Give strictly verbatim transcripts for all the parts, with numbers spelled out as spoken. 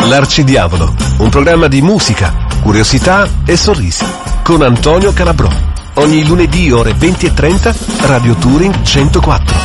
L'Arcidiavolo, un programma di musica, curiosità e sorrisi, con Antonio Calabrò. Ogni lunedì ore venti e trenta, Radio Touring centoquattro.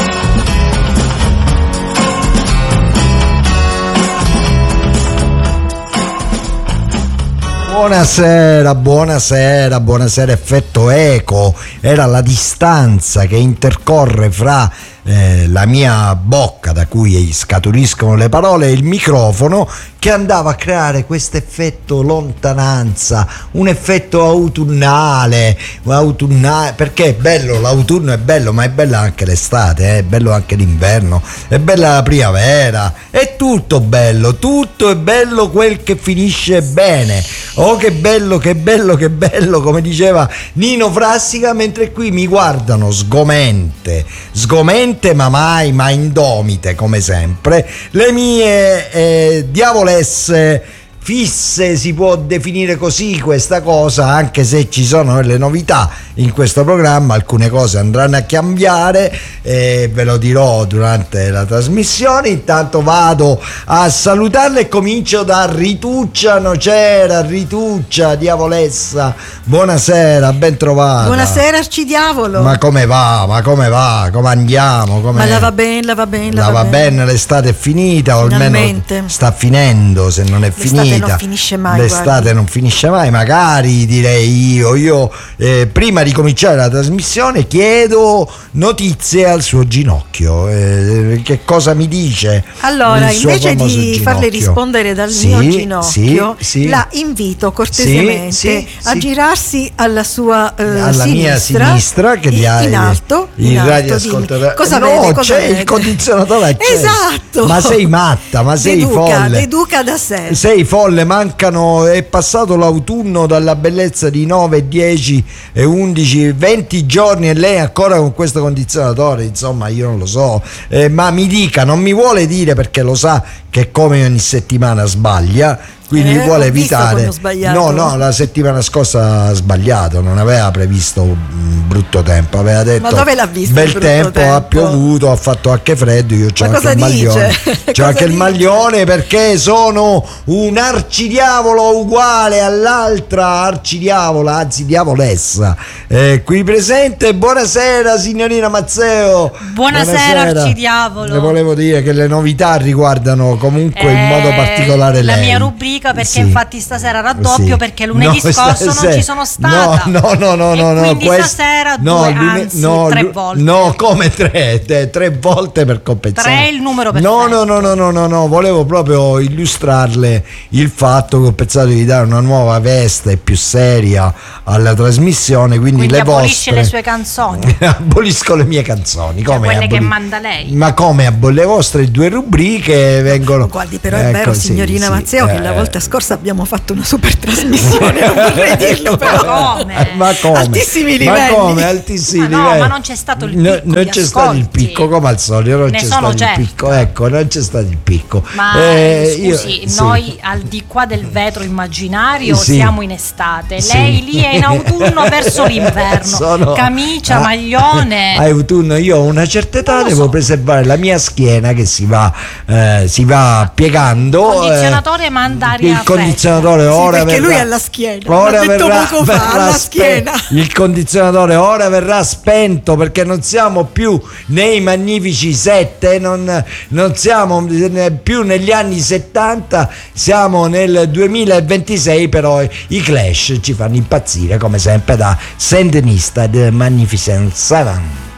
Buonasera, buonasera, buonasera. Effetto eco, era la distanza che intercorre fra eh, la mia bocca, da cui scaturiscono le parole, e il microfono, che andava a creare questo effetto lontananza, un effetto autunnale, autunnale, perché è bello, l'autunno è bello, ma è bella anche l'estate, eh? È bello anche l'inverno, è bella la primavera, è tutto bello, tutto è bello quel che finisce bene. Oh, che bello, che bello, che bello, come diceva Nino Frassica, mentre qui mi guardano sgomente, sgomente ma mai, ma indomite come sempre, le mie eh, diavolesse fisse, si può definire così questa cosa, anche se ci sono delle novità in questo programma, alcune cose andranno a cambiare e ve lo dirò durante la trasmissione. Intanto vado a salutarle e comincio da Rituccia Nocera. Rituccia, diavolessa, buonasera, ben trovata. Buonasera Arcidiavolo. Ma come va, ma come va, come andiamo, come... Ma la va bene, la va bene, la, la va bene. bene, l'estate è finita, o almeno sta finendo, se non è l'estate finita. Non finisce mai, l'estate guardi. non finisce mai, magari direi io io eh, prima di cominciare la trasmissione chiedo notizie al suo ginocchio, eh, che cosa mi dice? Allora, invece di ginocchio? farle rispondere dal sì, mio ginocchio, sì, sì. la invito cortesemente sì, sì, a sì. girarsi alla sua eh, alla sinistra, mia sinistra, che in, ha in alto, il in radioascoltatore. Cosa no, vede? Cosa c'è vede? il condizionatore, c'è. Esatto. Ma sei matta, ma sei deduca, folle. Deduca da sé. Sei folle, mancano, è passato l'autunno dalla bellezza di nove, dieci e undici, venti giorni e lei ancora con questo condizionatore, insomma io non lo so, eh, ma mi dica, non mi vuole dire, perché lo sa che come ogni settimana sbaglia, quindi eh, vuole evitare. No, no, la settimana scorsa ha sbagliato, non aveva previsto un brutto tempo, aveva detto ma dove l'ha visto bel tempo, tempo, ha piovuto, ha fatto anche freddo, io c'ho ma anche il maglione, c'ho anche il maglione, perché sono un arcidiavolo uguale all'altra arcidiavola, anzi diavolessa, eh, qui presente. Buonasera signorina Mazzeo. Buonasera, buonasera arcidiavolo. Le volevo dire che le novità riguardano comunque eh, in modo particolare la lei. mia rubrica, perché sì. infatti stasera raddoppio, sì. perché lunedì no, scorso sta, non se, ci sono stata. No, no, no, no, e no, quindi quest... stasera no, due, lune... anzi no, tre volte. No, come tre? Tre, tre volte per compensare. Tre è il numero perfetto. No, no, no, no, no, no, no, volevo proprio illustrarle il fatto che ho pensato di dare una nuova veste più seria alla trasmissione, quindi, quindi le abolisce vostre... le sue canzoni. Abolisco le mie canzoni, cioè come quelle aboli... che manda lei. Ma come abol... le vostre due rubriche vengono. Guardi, però ecco, è vero, sì, signorina sì, Mazzeo, eh... che la volta scorsa abbiamo fatto una super trasmissione, non vorrei dirlo, però come? Ma come? Altissimi livelli. Ma come? Altissimi ma no, livelli. ma non c'è stato il picco. No, non c'è stato il picco, come al solito, non ne c'è sono stato certo. il picco. Ecco, non c'è stato il picco. Ma eh, scusi, io, noi sì. al di qua del vetro immaginario sì. siamo in estate, sì. lei lì è in autunno verso l'inverno. Sono... Camicia, ah, maglione. Autunno, io ho una certa età, devo so. preservare la mia schiena che si va, eh, si va piegando. Il condizionatore eh, manda aria il condizionatore sì, ora perché verrà, lui ha la schiena. Ora l'ha detto verrà, poco fa, verrà alla spe- schiena. Il condizionatore ora verrà spento, perché non siamo più nei magnifici sette, non, non siamo più negli anni settanta, siamo nel duemilaventisei, però i Clash ci fanno impazzire come sempre da Sandinista del Magnificent Seven.